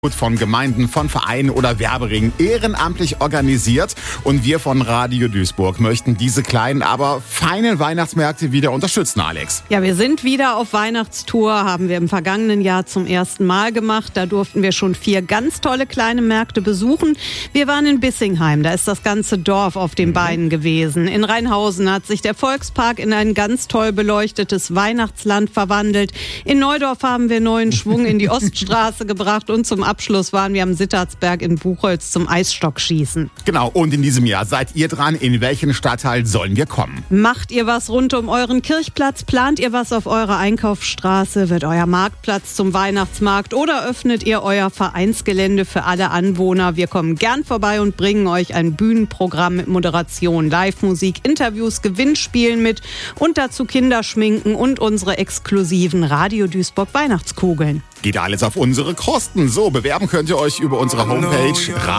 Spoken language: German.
von Gemeinden, von Vereinen oder Werberingen ehrenamtlich organisiert. Und wir von Radio Duisburg möchten diese kleinen, aber feinen Weihnachtsmärkte wieder unterstützen, Alex. Ja, wir sind wieder auf Weihnachtstour, haben wir im vergangenen Jahr zum ersten Mal gemacht. Da durften wir schon 4 ganz tolle kleine Märkte besuchen. Wir waren in Bissingheim, da ist das ganze Dorf auf den Beinen gewesen. In Rheinhausen hat sich der Volkspark in ein ganz toll beleuchtetes Weihnachtsland verwandelt. In Neudorf haben wir neuen Schwung in die Oststraße gebracht und zum Abschluss waren wir am Sittartsberg in Buchholz zum Eisstockschießen. Genau, und in diesem Jahr seid ihr dran. In welchen Stadtteil sollen wir kommen? Macht ihr was rund um euren Kirchplatz? Plant ihr was auf eurer Einkaufsstraße? Wird euer Marktplatz zum Weihnachtsmarkt? Oder öffnet ihr euer Vereinsgelände für alle Anwohner? Wir kommen gern vorbei und bringen euch ein Bühnenprogramm mit Moderation, Live-Musik, Interviews, Gewinnspielen mit und dazu Kinderschminken und unsere exklusiven Radio Duisburg Weihnachtskugeln. Geht alles auf unsere Kosten. So, bewerben könnt ihr euch über unsere Homepage